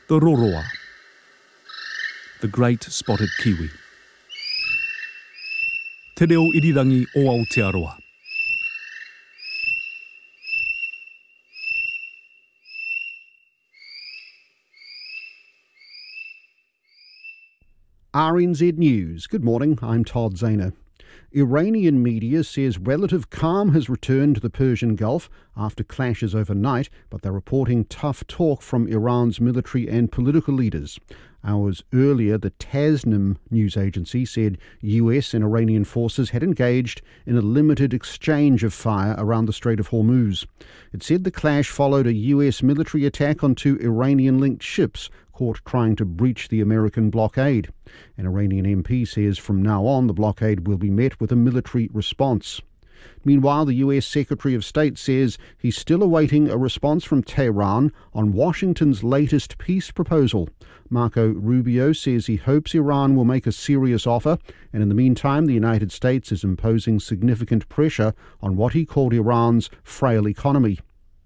The roroa, the great spotted kiwi. Te reo irirangi o Aotearoa. RNZ News. Good morning, I'm Todd Zahner. Iranian media says relative calm has returned to the Persian Gulf after clashes overnight, but they're reporting tough talk from Iran's military and political leaders. Hours earlier, the Tasnim news agency said US and Iranian forces had engaged in a limited exchange of fire around the Strait of Hormuz. It said the clash followed a US military attack on two Iranian-linked ships caught trying to breach the American blockade. An Iranian MP says from now on the blockade will be met with a military response. Meanwhile, the US Secretary of State says he's still awaiting a response from Tehran on Washington's latest peace proposal. Marco Rubio says he hopes Iran will make a serious offer, and in the meantime the United States is imposing significant pressure on what he called Iran's frail economy.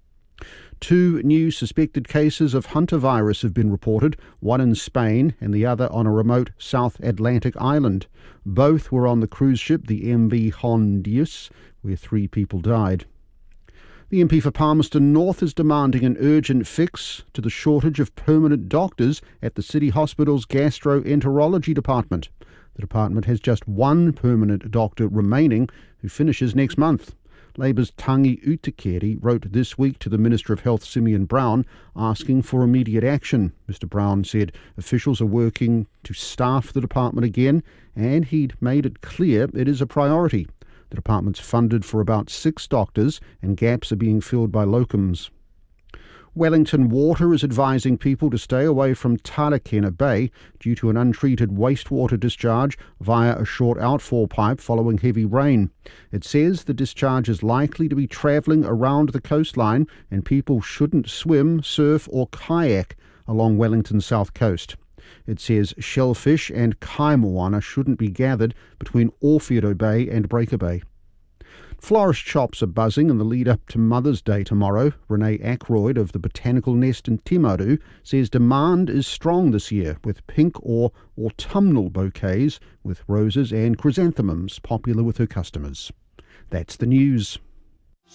Two new suspected cases of hantavirus have been reported, one in Spain and the other on a remote South Atlantic island. Both were on the cruise ship, the MV Hondius, where 3 people died. The MP for Palmerston North is demanding an urgent fix to the shortage of permanent doctors at the City Hospital's gastroenterology department. The department has just one permanent doctor remaining, who finishes next month. Labour's Tangi Utikeri wrote this week to the Minister of Health, Simeon Brown, asking for immediate action. Mr Brown said officials are working to staff the department again, and he'd made it clear it is a priority. The department's funded for about 6 doctors, and gaps are being filled by locums. Wellington Water is advising people to stay away from Talakena Bay due to an untreated wastewater discharge via a short outfall pipe following heavy rain. It says the discharge is likely to be travelling around the coastline and people shouldn't swim, surf or kayak along Wellington's south coast. It says shellfish and kaimoana shouldn't be gathered between Orfeo Bay and Breaker Bay. Florist shops are buzzing in the lead-up to Mother's Day tomorrow. Renee Ackroyd of the Botanical Nest in Timaru says demand is strong this year, with pink or autumnal bouquets with roses and chrysanthemums popular with her customers. That's the news.